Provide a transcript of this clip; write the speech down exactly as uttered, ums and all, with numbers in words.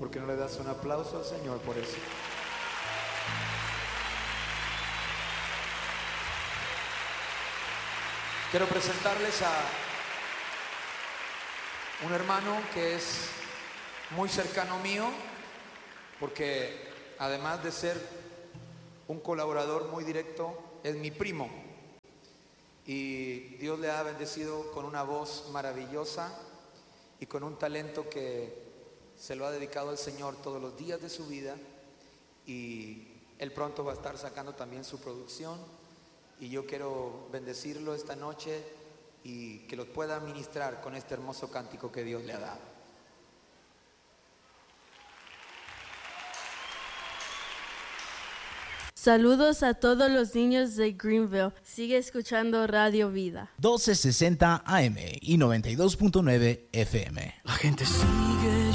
¿Por qué no le das un aplauso al Señor por eso? Quiero presentarles a un hermano que es muy cercano mío, porque además de ser un colaborador muy directo, es mi primo. Y Dios le ha bendecido con una voz maravillosa y con un talento que se lo ha dedicado al Señor todos los días de su vida. Y él pronto va a estar sacando también su producción. Y yo quiero bendecirlo esta noche y que los pueda ministrar con este hermoso cántico que Dios le ha dado. Saludos a todos los niños de Greenville. Sigue escuchando Radio Vida. doce sesenta A M y noventa y dos punto nueve F M. La gente sigue